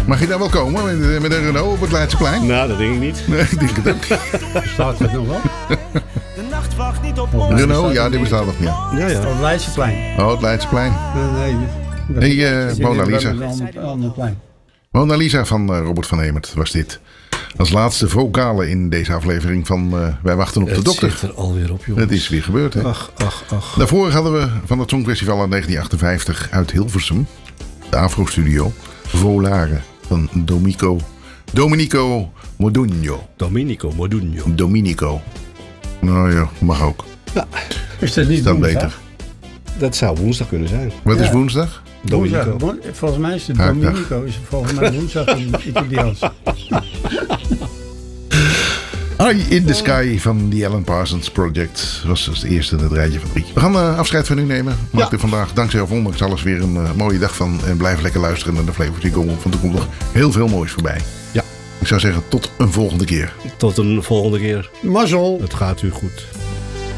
Mag je daar wel komen met een Renault op het Leidseplein? Nou, dat denk ik niet. Nee, ik denk het ook niet. Staat het nog wel? Renault, ja, die bestaat nog niet. Ja. Op het Leidseplein. Oh, het Leidseplein. Nee. Hey, Mona Lisa. Ander plein. Mona Lisa van Robert van Hemert was dit. Als laatste vocale in deze aflevering van Wij wachten op de dokter. Het zit er alweer op, jongens. Het is weer gebeurd, hè? Ach. Daarvoor hadden we van het Songfestival uit 1958 uit Hilversum, de Afro-studio, Volare van Domenico Modugno. Domenico. Nou ja, mag ook. Ja. Is dat niet Is dat woensdag? beter? Dat zou woensdag kunnen zijn. Wat is Ja. woensdag? Domenico. Volgens mij is het Haakdag. Domenico. Is volgens mij woensdag in Italiaans. Eye in the Sky van The Alan Parsons Project was als de eerste in het rijtje van 3. We gaan afscheid van u nemen. Maak er vandaag dankzij of ondanks alles weer een mooie dag van. En blijf lekker luisteren naar de Flavor Tea Gong, want er komt nog heel veel moois voorbij. Ja. Ik zou zeggen tot een volgende keer. Tot een volgende keer. Mazzel. Het gaat u goed.